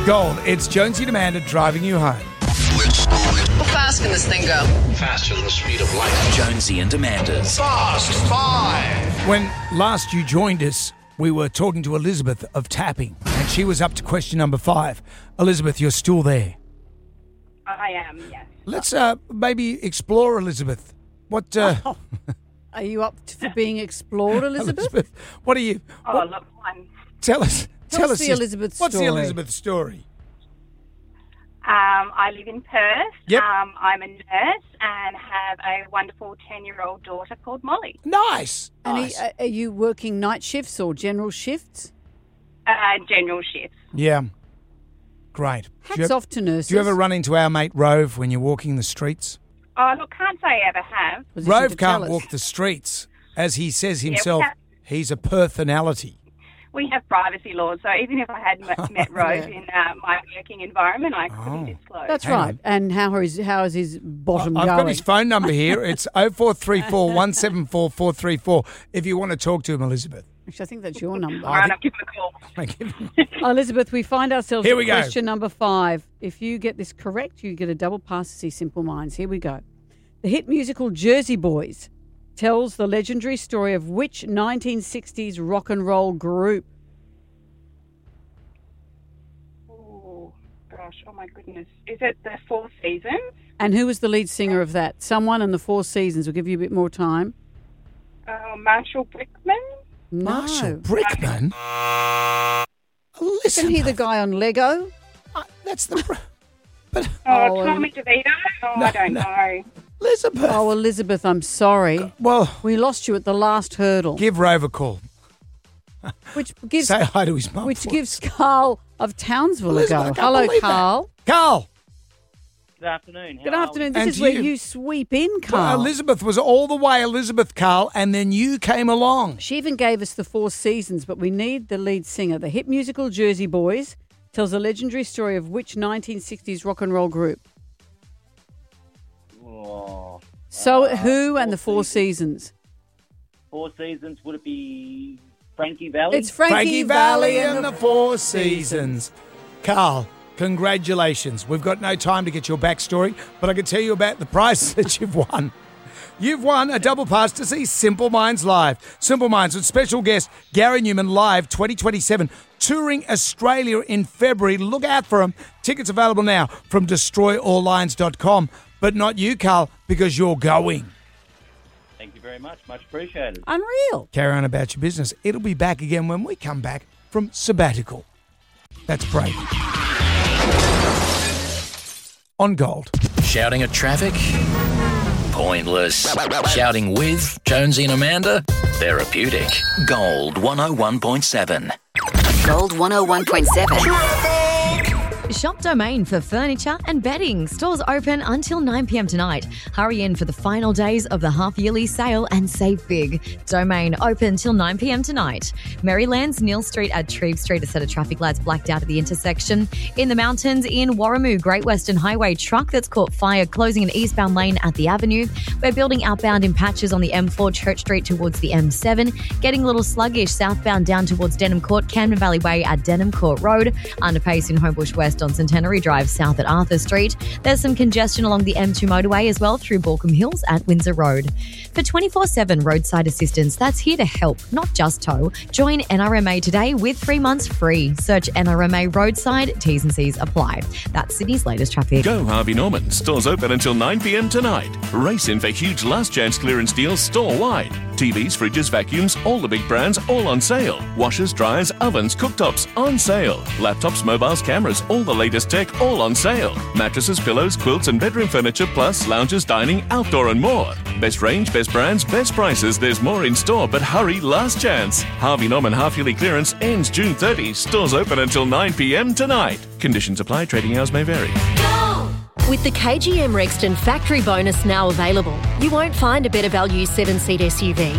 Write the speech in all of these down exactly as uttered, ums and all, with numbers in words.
Gold, it's Jonesy and Amanda driving you home. How fast can this thing go? Faster than the speed of light. Jonesy and Amanda's Fast Five. When last you joined us, we were talking to Elizabeth of Tapping, and she was up to question number five. Elizabeth, you're still there. I am, yes. Let's uh, maybe explore, Elizabeth. What? Uh, Oh, are you up to, for being explored, Elizabeth? what are you? Oh, what- look, one. tell us. Tell Tell us the your- Elizabeth What's the story. Elizabeth story? Um, I live in Perth. Yep. Um, I'm a nurse and have a wonderful ten-year-old daughter called Molly. Nice. And nice. are, are you working night shifts or general shifts? Uh, general shifts. Yeah. Great. Hats do you, off to nurses. Do you ever run into our mate Rove when you're walking the streets? Oh, look, can't say I ever have. Position Rove to tell can't us. walk the streets. As he says we himself, have- he's a personality. We have privacy laws, so even if I had met, met Rose in uh, my working environment, I couldn't Oh. disclose. That's Hang right. on. And how is how is his bottom I've going? got his phone number here. It's oh four three four, one seven four, four three four if you want to talk to him, Elizabeth. Actually, I think that's your number. All right, I'll give him a call. Thank you. Oh, Elizabeth, we find ourselves Here at we go. question number five. If you get this correct, you get a double pass to see Simple Minds. Here we go. The hit musical Jersey Boys tells the legendary story of which nineteen sixties rock and roll group? Oh, gosh. Oh, my goodness. Is it the Four Seasons? And who was the lead singer of that? Someone in the Four Seasons. We'll give you a bit more time. Uh, Marshall Brickman? No. Marshall Brickman? Isn't he the Elizabeth. guy on Lego? Uh, that's the... br- But Oh, Oh, Tommy DeVito? Oh, No, I don't no. know. Elizabeth. Oh, Elizabeth, I'm sorry. Well, We lost you at the last hurdle, give Rove a call. which gives Say hi to his mum. which for us. gives Carl of Townsville a Elizabeth, I go. can't Hello, believe that. Carl. Carl. Good afternoon. How Good are afternoon. we? This And is where you. you sweep in, Well, Carl. Elizabeth was all the way Elizabeth, Carl, and then you came along. She even gave us the Four Seasons, but we need the lead singer. The hit musical Jersey Boys tells a legendary story of which nineteen sixties rock and roll group? Oh, So Uh, who and Four the Four Seasons. Seasons? Four Seasons, would it be Frankie Valley? It's Frankie, Frankie Valley and the Four Seasons. Carl, congratulations. We've got no time to get your backstory, but I can tell you about the prize that you've won. You've won a double pass to see Simple Minds live. Simple Minds with special guest Gary Newman live twenty twenty-seven, touring Australia in February. Look out for them. Tickets available now from destroy all lines dot com. But not you, Carl, because you're going. Thank you very much. Much appreciated. Unreal. Carry on about your business. It'll be back again when we come back from sabbatical. That's Brady. On Gold. Shouting at traffic? Pointless. Shouting with Jonesy and Amanda? Therapeutic. Gold one oh one point seven. Gold one oh one point seven. Shop Domain for furniture and bedding. Stores open until nine p.m. tonight. Hurry in for the final days of the half-yearly sale and save big. Domain open till nine p.m. tonight. Maryland's Neil Street at Treve Street, a set of traffic lights blacked out at the intersection. In the mountains in Warramoo, Great Western Highway, truck that's caught fire closing an eastbound lane at the avenue. We're building outbound in patches on the M four Church Street towards the M seven. Getting a little sluggish southbound down towards Denham Court, Camden Valley Way at Denham Court Road. Underpace in Homebush West on Centenary Drive south at Arthur Street. There's some congestion along the M two motorway as well through Balcombe Hills at Windsor Road. For twenty-four seven roadside assistance that's here to help, not just tow, join N R M A today with three months free. Search N R M A Roadside, T's and C's apply. That's Sydney's latest traffic. Go Harvey Norman. Stores open until nine p.m. tonight. Race in for huge last chance clearance deals store-wide. T Vs, fridges, vacuums, all the big brands, all on sale. Washers, dryers, ovens, cooktops, on sale. Laptops, mobiles, cameras, all the latest tech, all on sale. Mattresses, pillows, quilts and bedroom furniture, plus lounges, dining, outdoor and more. Best range, best brands, best prices. There's more in store, but hurry, last chance. Harvey Norman half-yearly clearance ends June thirtieth. Stores open until nine p.m. tonight. Conditions apply. Trading hours may vary. With the K G M Rexton factory bonus now available, you won't find a better value seven-seat S U V.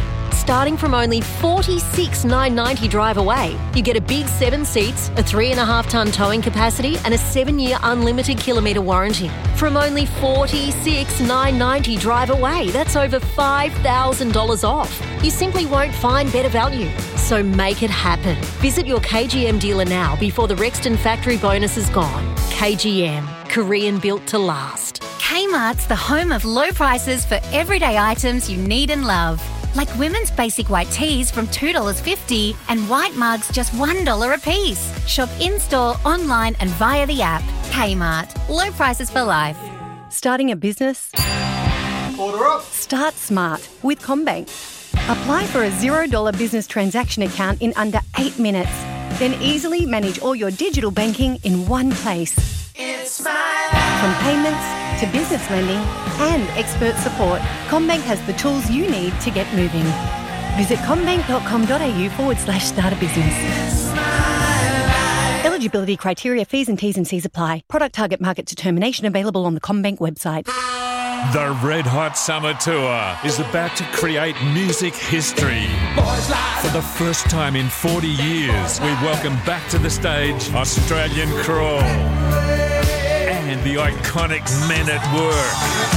starting from only forty-six thousand nine hundred ninety dollars drive away. You get a big seven seats, a three and a half tonne towing capacity and a seven-year unlimited kilometre warranty. From only forty-six thousand nine hundred ninety dollars drive away. That's over five thousand dollars off. You simply won't find better value. So make it happen. Visit your K G M dealer now before the Rexton factory bonus is gone. K G M, Korean built to last. Kmart's the home of low prices for everyday items you need and love. Like women's basic white tees from two dollars fifty and white mugs just one dollar a piece. Shop in-store, online and via the app. Kmart. Low prices for life. Starting a business? Order up. Start smart with CommBank. Apply for a zero dollar business transaction account in under eight minutes. Then easily manage all your digital banking in one place. It's my life. From payments to business lending and expert support, CommBank has the tools you need to get moving. Visit commbank.com.au forward slash start a business. Eligibility criteria, fees and T's and C's apply. Product target market determination available on the CommBank website. The Red Hot Summer Tour is about to create music history. For the first time in forty years, we welcome back to the stage Australian Crawl and the iconic Men at Work.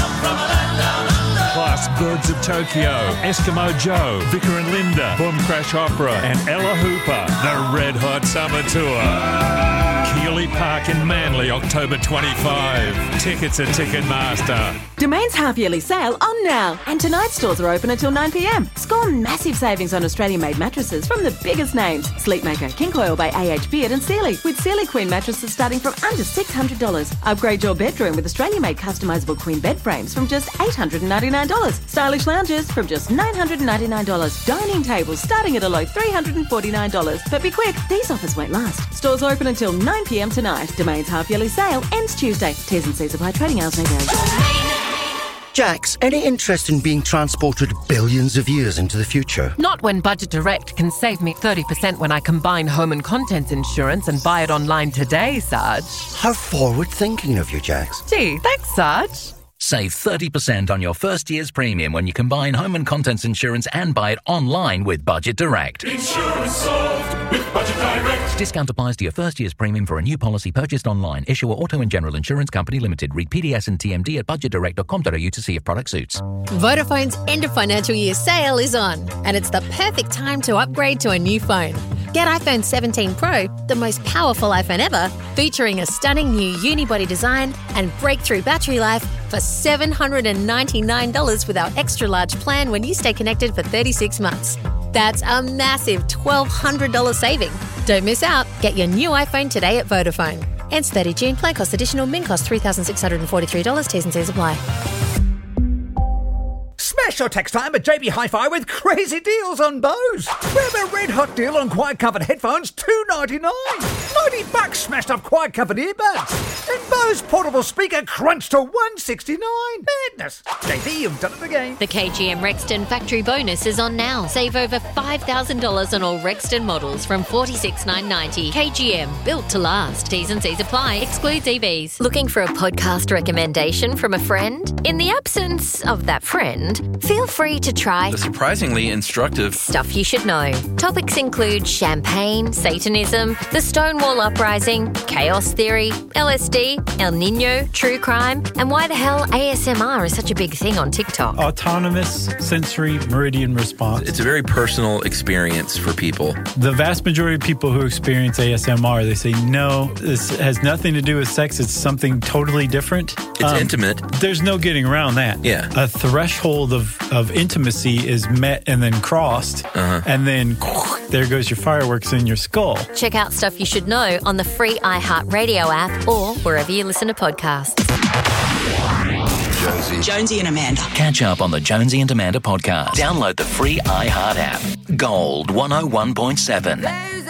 Plus Birds of Tokyo, Eskimo Joe, Vicar and Linda, Boom Crash Opera and Ella Hooper. The Red Hot Summer Tour. Keeley Park in Manly, October twenty-fifth. Tickets at Ticketmaster. Domain's half-yearly sale on now. And tonight's stores are open until nine p.m. Score massive savings on Australian-made mattresses from the biggest names. Sleepmaker, King Coil by A H Beard and Sealy. With Sealy Queen mattresses starting from under six hundred dollars. Upgrade your bedroom with Australian-made customisable queen bed frames from just eight hundred ninety-nine dollars. Stylish lounges from just nine hundred ninety-nine dollars. Dining tables starting at a low three hundred forty-nine dollars. But be quick, these offers won't last. Stores open until nine p.m. tonight. Domain's half-yearly sale ends Tuesday. T's and C's apply. Trading hours may vary. Jax, any interest in being transported billions of years into the future? Not when Budget Direct can save me thirty percent when I combine home and contents insurance and buy it online today, Sarge. How forward-thinking of you, Jax. Gee, thanks, Sarge. Save thirty percent on your first year's premium when you combine home and contents insurance and buy it online with Budget Direct. Insurance solved with Budget Direct. Discount applies to your first year's premium for a new policy purchased online. Issuer Auto and General Insurance Company Limited. Read P D S and T M D at budget direct dot com dot a u to see if product suits. Vodafone's end of financial year sale is on, and it's the perfect time to upgrade to a new phone. Get iPhone seventeen Pro, the most powerful iPhone ever, featuring a stunning new unibody design and breakthrough battery life for seven hundred ninety-nine dollars with our extra large plan when you stay connected for thirty-six months. That's a massive twelve hundred dollars saving. Don't miss out. Get your new iPhone today at Vodafone. Ends thirtieth of June. Plan cost additional. Min cost three thousand six hundred forty-three dollars. T's and C's apply. Smash your text time at J B Hi-Fi with crazy deals on Bose. Grab a red hot deal on quiet covered headphones, two ninety-nine. ninety bucks smashed up quiet covered earbuds. And Bose portable speaker crunched to one sixty-nine. Madness. J B, you've done it again. The K G M Rexton factory bonus is on now. Save over five thousand dollars on all Rexton models from forty-six thousand nine hundred ninety dollars. K G M, built to last. T's and C's apply. Excludes E Vs. Looking for a podcast recommendation from a friend? In the absence of that friend, feel free to try surprisingly instructive Stuff You Should Know. Topics include champagne, Satanism, the Stonewall Uprising, chaos theory, L S D, El Nino, true crime, and why the hell A S M R is such a big thing on TikTok. Autonomous sensory meridian response. It's a very personal experience for people. The vast majority of people who experience A S M R, they say, no, this has nothing to do with sex. It's something totally different. It's um, intimate. There's no getting around that. Yeah. A threshold of, of intimacy is met and then crossed, uh-huh. and then there goes your fireworks in your skull. Check out Stuff You Should Know on the free iHeartRadio app or wherever you listen to podcasts. Jonesy. Jonesy and Amanda. Catch up on the Jonesy and Amanda podcast. Download the free iHeart app. Gold one oh one point seven.